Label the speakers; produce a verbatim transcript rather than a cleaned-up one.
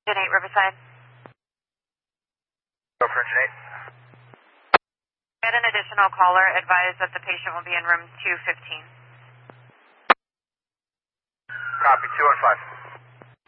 Speaker 1: Engine eight, Riverside.
Speaker 2: Go for Engine eight.
Speaker 1: Get an additional caller. Advise that the patient will be in room two fifteen.
Speaker 2: Copy, two and five.